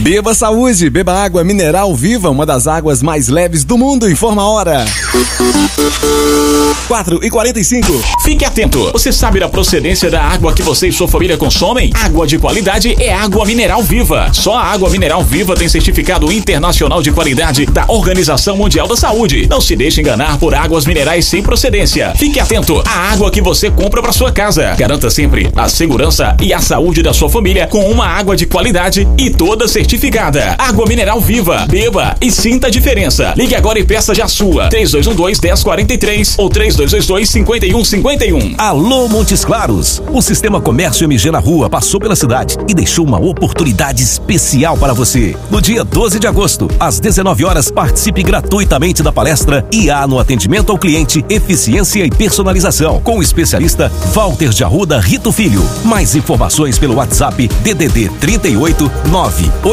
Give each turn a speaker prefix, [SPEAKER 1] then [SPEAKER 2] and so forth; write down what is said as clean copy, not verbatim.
[SPEAKER 1] Beba saúde, beba água mineral viva, uma das águas mais leves do mundo. Informa a hora. 4h45.
[SPEAKER 2] Fique atento. Você sabe da procedência da água que você e sua família consomem? Água de qualidade é água mineral viva. Só a água mineral viva tem certificado internacional de qualidade da Organização Mundial da Saúde. Não se deixe enganar por águas minerais sem procedência. Fique atento à água que você compra para sua casa. Garanta sempre a segurança e a saúde da sua família com uma água de qualidade e toda certificada. Água mineral viva. Beba e sinta a diferença. Ligue agora e peça já a sua. 3212-1043 ou 3222-5151.
[SPEAKER 3] Alô, Montes Claros. O Sistema Comércio MG na Rua passou pela cidade e deixou uma oportunidade especial para você. No dia 12 de agosto, às 19 horas, participe gratuitamente da palestra IA no atendimento ao cliente, eficiência e personalização, com o especialista Walter de Arruda Rito Filho. Mais informações pelo WhatsApp DDD 38 9